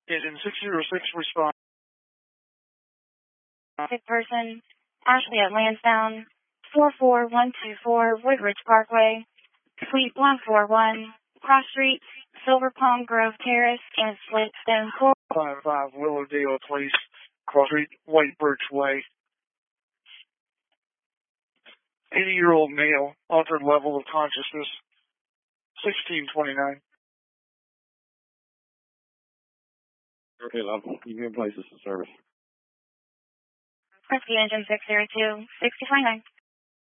Engine 606 respond. Sick person, Ashley at Lansdowne, 44124 Woodridge Parkway, Suite 141, Cross Street, Silver Palm Grove Terrace, and Slitstone Court. 55 Willowdale Place, Cross Street, White Birch Way. 80-year-old male, altered level of consciousness, 1629. Okay, love. You can place this in service. Rescue Engine 602, 6029.